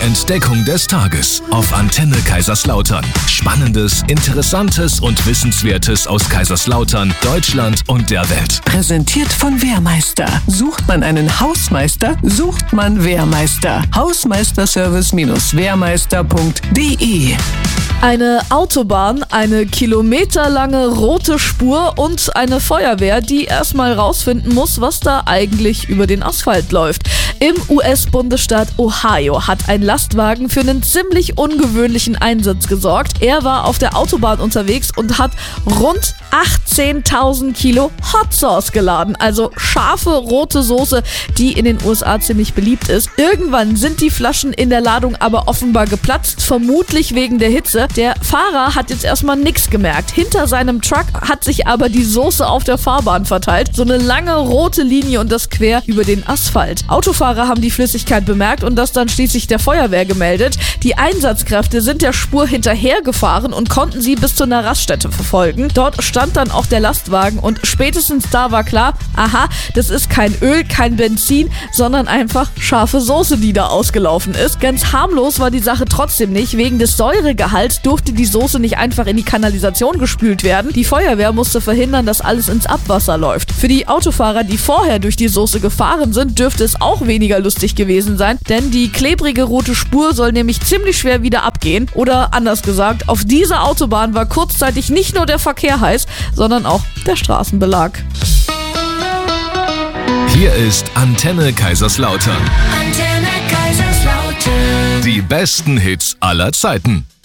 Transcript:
Entdeckung des Tages auf Antenne Kaiserslautern. Spannendes, Interessantes und Wissenswertes aus Kaiserslautern, Deutschland und der Welt. Präsentiert von Wehrmeister. Sucht man einen Hausmeister, sucht man Wehrmeister. Hausmeisterservice-wehrmeister.de. Eine Autobahn, eine kilometerlange rote Spur und eine Feuerwehr, die erstmal rausfinden muss, was da eigentlich über den Asphalt läuft. Im US-Bundesstaat Ohio hat ein Lastwagen für einen ziemlich ungewöhnlichen Einsatz gesorgt. Er war auf der Autobahn unterwegs und hat rund 18.000 Kilo Hot Sauce geladen, also scharfe rote Soße, die in den USA ziemlich beliebt ist. Irgendwann sind die Flaschen in der Ladung aber offenbar geplatzt, vermutlich wegen der Hitze. Der Fahrer hat jetzt erstmal nichts gemerkt. Hinter seinem Truck hat sich aber die Soße auf der Fahrbahn verteilt. So eine lange rote Linie und das quer über den Asphalt. Autofahrer haben die Flüssigkeit bemerkt und das dann schließlich der Feuerwehr gemeldet. Die Einsatzkräfte sind der Spur hinterhergefahren und konnten sie bis zu einer Raststätte verfolgen. Dort stand dann auch der Lastwagen und spätestens da war klar, aha, das ist kein Öl, kein Benzin, sondern einfach scharfe Soße, die da ausgelaufen ist. Ganz harmlos war die Sache trotzdem nicht. Wegen des Säuregehalts durfte die Soße nicht einfach in die Kanalisation gespült werden. Die Feuerwehr musste verhindern, dass alles ins Abwasser läuft. Für die Autofahrer, die vorher durch die Soße gefahren sind, dürfte es auch weniger lustig gewesen sein, denn die klebrige rote Spur soll nämlich ziemlich schwer wieder abgehen. Oder anders gesagt, auf dieser Autobahn war kurzzeitig nicht nur der Verkehr heiß, sondern auch der Straßenbelag. Hier ist Antenne Kaiserslautern. Antenne Kaiserslautern. Die besten Hits aller Zeiten.